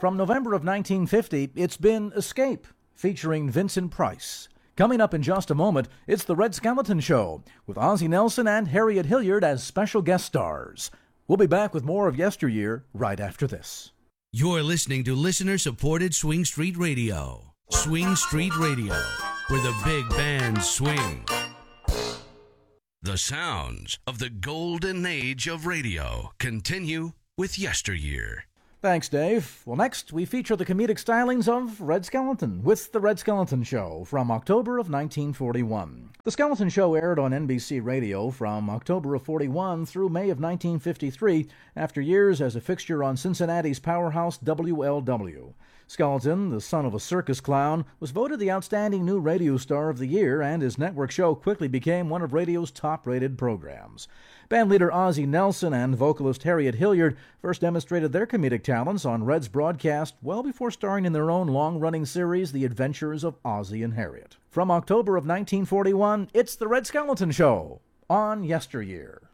From November of 1950, it's been Escape, featuring Vincent Price. Coming up in just a moment, it's The Red Skeleton Show, with Ozzie Nelson and Harriet Hilliard as special guest stars. We'll be back with more of Yesteryear right after this. You're listening to listener-supported Swing Street Radio. Swing Street Radio, where the big bands swing. The sounds of the golden age of radio continue with Yesteryear. Thanks, Dave. Well, next we feature the comedic stylings of Red Skeleton with The Red Skeleton Show from October of 1941. The Skeleton Show aired on NBC Radio from October of 41 through May of 1953, after years as a fixture on Cincinnati's powerhouse WLW. Skeleton, the son of a circus clown, was voted the outstanding new radio star of the year, and his network show quickly became one of radio's top-rated programs. Bandleader Ozzie Nelson and vocalist Harriet Hilliard first demonstrated their comedic talents on Red's broadcast well before starring in their own long-running series, The Adventures of Ozzie and Harriet. From October of 1941, it's The Red Skeleton Show on Yesteryear.